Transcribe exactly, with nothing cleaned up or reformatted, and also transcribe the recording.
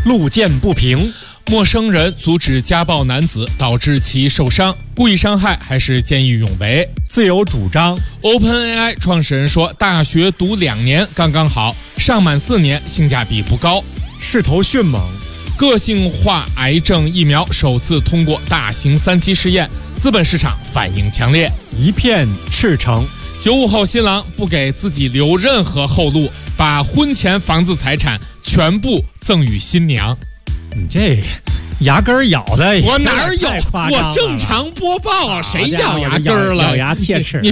路见不平。 陌生人阻止家暴男子，导致其受伤，故意伤害还是见义勇为？ 自由主张。 OpenAI 创始人说，大学读两年刚刚好，上满四年性价比不高。 势头迅猛。 个性化癌症疫苗首次通过大型三期试验，资本市场反应强烈， 一片赤诚。 九五后新郎不给自己留任何后路，把婚前房子财产全部赠与新娘。 你这牙根咬的， 我哪有？我正常播报，谁咬牙根了？ 咬牙切齿。